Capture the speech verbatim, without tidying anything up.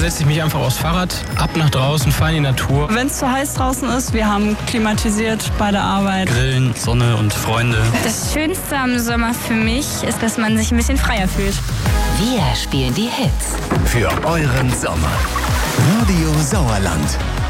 setze ich mich einfach aufs Fahrrad, ab nach draußen, fahre in die Natur. Wenn es zu heiß draußen ist, wir haben klimatisiert bei der Arbeit. Grillen, Sonne und Freunde. Das Schönste am Sommer für mich ist, dass man sich ein bisschen freier fühlt. Wir spielen die Hits. Für euren Sommer. Radio Sauerland.